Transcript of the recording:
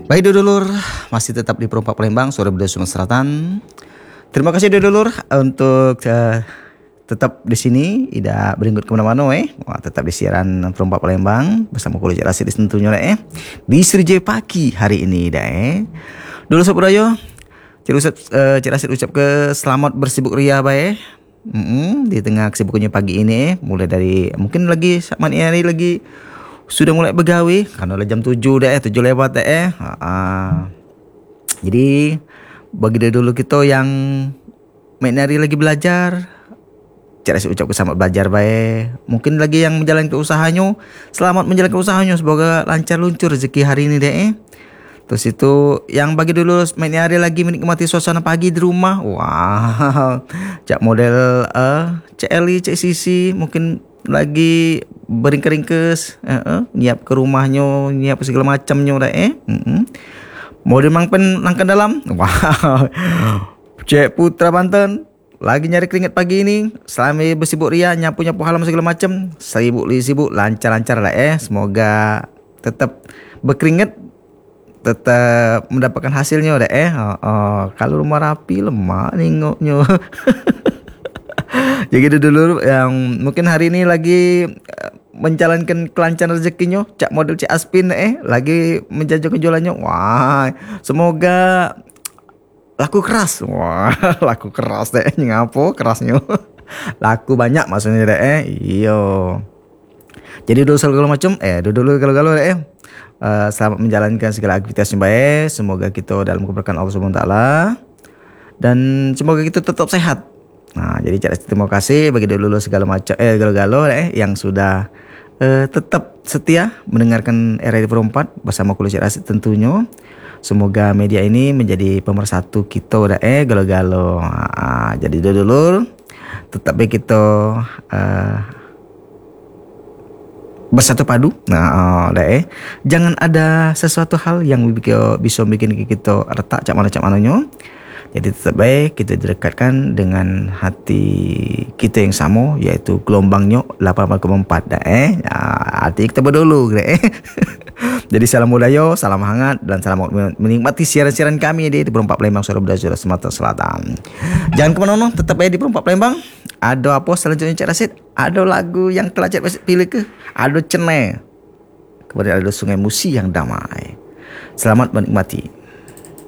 Baik dulur, masih tetap di Perompak Palembang, Suara Budaya Sumatera Selatan. Terima kasih dulur untuk tetap di sini, tidak beringgut kemana-mana Wah, tetap di siaran Perompak Palembang bersama Kulit Rasid tentunya di Serjai Pagi hari ini Dulu Sobat Budaya, Cik Rasid ucap ke selamat bersibuk ria di tengah kesibukannya pagi ini, mulai dari mungkin lagi saat hari lagi sudah mulai begawi karena udah jam 7 7 lewat Jadi bagi dulu kita yang main hari lagi belajar, cara saya ucapkan selamat belajar Mungkin lagi yang menjalankan usahanya, selamat menjalankan usahanya, semoga lancar luncur rezeki hari ini Terus itu yang bagi dulu main hari lagi menikmati suasana pagi di rumah. Wow, cak model Cak Eli, Cak Sisi mungkin lagi beringkes nyiap ke rumahnya, nyiap segala macamnya Model mang pen langkan dalam. Wow. Cek Putra Banten lagi nyari keringat pagi ini, selama bersibuk ria nyapu-nyapu halaman segala macam, sibuk lancar-lancar semoga tetap berkeringat, tetap mendapatkan hasilnya kalau rumah rapi lemah nengoknya. Jadi dulu yang mungkin hari ini lagi menjalankan kelancaran rezekinya, cak model Cik Aspin lagi menjajakan jualannya. Wah, semoga laku keras. Wah, laku keras ngapo kerasnya. Laku banyak maksudnya iyo. Jadi dulu segala macam dulu galau-galau selamat menjalankan segala aktivitasnya baik. Semoga kita dalam keberkahan Allah Subhanahu wa taala dan semoga kita tetap sehat. Nah, jadi terima kasih bagi dulu segala macam galau-galau yang sudah tetap setia mendengarkan RRI Perompak bersama Kulit Rasid tentunya. Semoga media ini menjadi pemersatu kita galau-galau. Jadi dulu tetap baik kita bersatu padu. Jangan ada sesuatu hal yang bisa bikin kita retak cak mananya. Jadi tetap baik kita direkatkan dengan hati kita yang sama, yaitu gelombangnya 88,4 artinya kita berdulu Jadi salam budaya, salam hangat dan salam menikmati siaran-siaran kami di Perompak Palembang, Suara Budaya Sumatera Selatan. Jangan kemana-mana, tetap di Perompak Palembang. Ada apa selanjutnya Cik Rasid? Ada lagu yang telah Cik Rasid pilih ke? Ada Cene, kemudian ada Sungai Musi yang damai. Selamat menikmati.